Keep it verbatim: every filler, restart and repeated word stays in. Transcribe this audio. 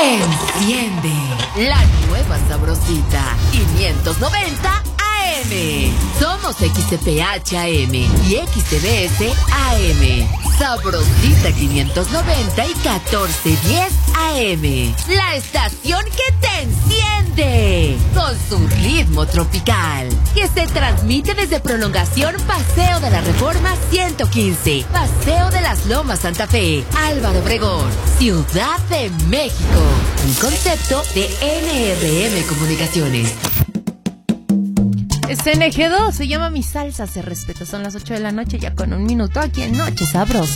Enciende la nueva sabrosita quinientos noventa A M. Somos X T P H A M y X T B S A M. Sabrosita quinientos noventa y catorce diez A M. La estación que te enciende con su ritmo tropical, que se transmite desde Prolongación Paseo de la Reforma ciento quince, Paseo de las Lomas Santa Fe, Álvaro Obregón, Ciudad de México. Un concepto de N R M Comunicaciones. S N G dos se llama Mi Salsa Se Respeta. Son las ocho de la noche, ya con un minuto aquí en Noche Sabrosa.